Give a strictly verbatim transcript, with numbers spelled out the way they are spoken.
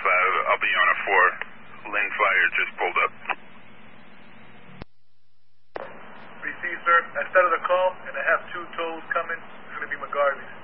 five. I'll be on a four. Lynn Fire just pulled up. Received, sir. I started a call, and I have two tows coming. It's going to be McGarvey's.